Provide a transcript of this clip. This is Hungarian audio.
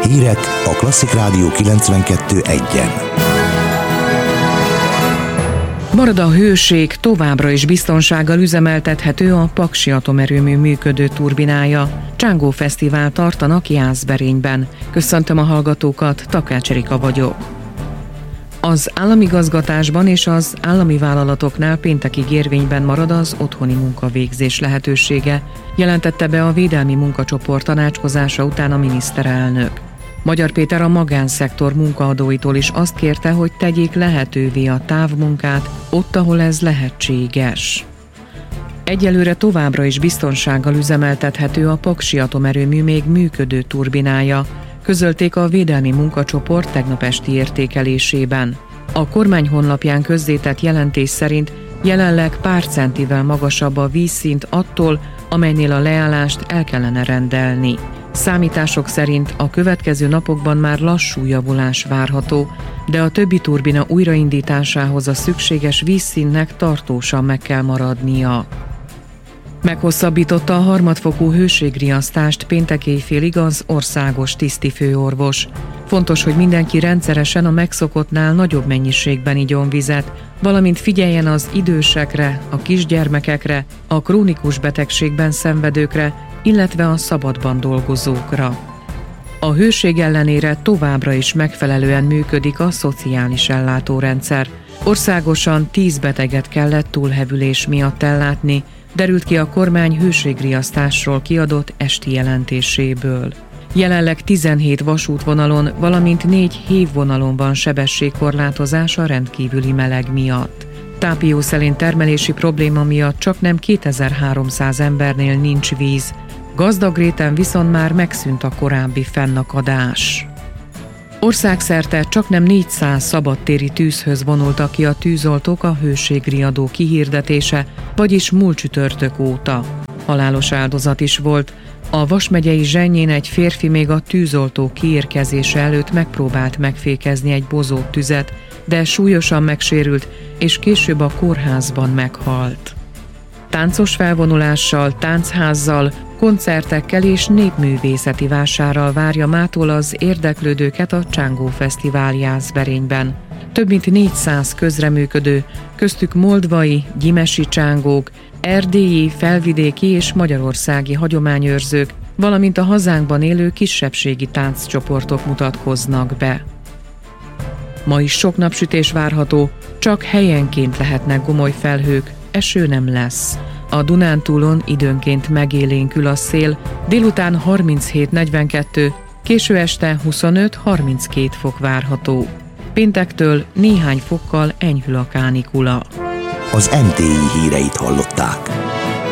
Hírek a Klasszik Rádió 92.1-en. Marad a hőség, továbbra is biztonsággal üzemeltethető a Paksi Atomerőmű működő turbinája. Csángó Fesztivál tartanak Jászberényben. Köszöntöm a hallgatókat, Takács Erika vagyok. Az államigazgatásban és az állami vállalatoknál péntekig érvényben marad az otthoni munkavégzés lehetősége, jelentette be a Védelmi Munkacsoport tanácskozása után a miniszterelnök. Magyar Péter a magánszektor munkaadóitól is azt kérte, hogy tegyék lehetővé a távmunkát ott, ahol ez lehetséges. Egyelőre továbbra is biztonsággal üzemeltethető a Paksi Atomerőmű még működő turbinája, közölték a Védelmi Munkacsoport tegnap esti értékelésében. A kormány honlapján közzétett jelentés szerint jelenleg pár centivel magasabb a vízszint attól, amelynél a leállást el kellene rendelni. Számítások szerint a következő napokban már lassú javulás várható, de a többi turbina újraindításához a szükséges vízszintnek tartósan meg kell maradnia. Meghosszabbította a harmadfokú hőségriasztást péntek éjfélig az országos tisztifőorvos. Fontos, hogy mindenki rendszeresen a megszokottnál nagyobb mennyiségben igyon vizet, valamint figyeljen az idősekre, a kisgyermekekre, a krónikus betegségben szenvedőkre, illetve a szabadban dolgozókra. A hőség ellenére továbbra is megfelelően működik a szociális ellátórendszer. Országosan 10 beteget kellett túlhevülés miatt ellátni, derült ki a kormány hőségriasztásról kiadott esti jelentéséből. Jelenleg 17 vasútvonalon, valamint 4 hévvonalon van sebességkorlátozás a rendkívüli meleg miatt. Tápiószelén termelési probléma miatt csaknem 2300 embernél nincs víz, Gazdagréten viszont már megszűnt a korábbi fennakadás. Országszerte csaknem 400 szabadtéri tűzhöz vonultak ki a tűzoltók a hőségriadó kihirdetése, vagyis múlt csütörtök óta. Halálos áldozat is volt. A Vas megyei Zsennyén egy férfi még a tűzoltó kiérkezése előtt megpróbált megfékezni egy bozót tüzet, de súlyosan megsérült, és később a kórházban meghalt. Táncos felvonulással, táncházzal, koncertekkel és népművészeti vásárral várja mától az érdeklődőket a Csángó Fesztivál Jászberényben. Több mint 400 közreműködő, köztük moldvai, gyimesi csángók, erdélyi, felvidéki és magyarországi hagyományőrzők, valamint a hazánkban élő kisebbségi tánccsoportok mutatkoznak be. Ma is sok napsütés várható, csak helyenként lehetnek gomoly felhők, eső nem lesz. A Dunántúlon időnként megélénkül a szél, délután 37-42, késő este 25-32 fok várható. Péntektől néhány fokkal enyhül a kánikula. Az NTI híreit hallották.